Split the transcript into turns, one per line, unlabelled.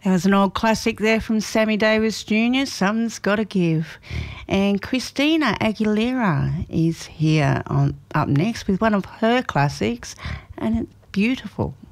There was an old classic there from Sammy Davis Jr., Something's Gotta Give. And Christina Aguilera is here up next with one of her classics, and it's beautiful.